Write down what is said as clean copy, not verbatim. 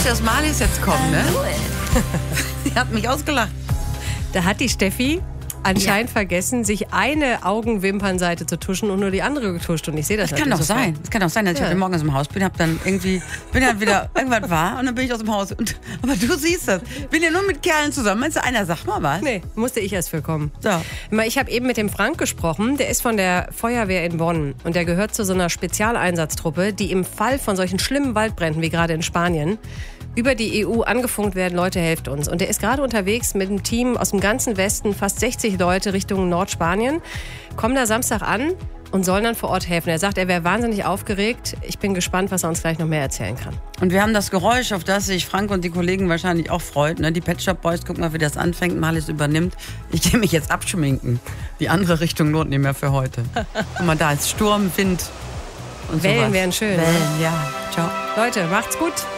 dass Marlies jetzt kommt, ne? Sie hat mich ausgelacht. Da hat die Steffi anscheinend vergessen, sich eine Augenwimpernseite zu tuschen und nur die andere getuscht. Und ich sehe das kann doch sein. Das kann doch sein, dass ich heute Morgen aus dem Haus bin, dann wieder irgendwas war und dann bin ich aus dem Haus. Aber du siehst das. Ich bin ja nur mit Kerlen zusammen. Meinst du, einer sagt mal was? Nee, musste ich erst für kommen. So. Ich habe eben mit dem Frank gesprochen. Der ist von der Feuerwehr in Bonn. Und der gehört zu so einer Spezialeinsatztruppe, die im Fall von solchen schlimmen Waldbränden wie gerade in Spanien über die EU angefunkt werden, Leute, helft uns. Und der ist gerade unterwegs mit einem Team aus dem ganzen Westen, fast 60 Leute Richtung Nordspanien, kommen da Samstag an und sollen dann vor Ort helfen. Er sagt, er wäre wahnsinnig aufgeregt. Ich bin gespannt, was er uns gleich noch mehr erzählen kann. Und wir haben das Geräusch, auf das sich Frank und die Kollegen wahrscheinlich auch freut. Ne? Die Pet Shop Boys, guck mal, wie das anfängt, Marlies übernimmt. Ich gehe mich jetzt abschminken. Die andere Richtung lohnt nicht mehr für heute. Guck mal, da ist Sturm, Wind und Wellen sowas. wären schön. Wellen, ja. Ciao. Leute, macht's gut.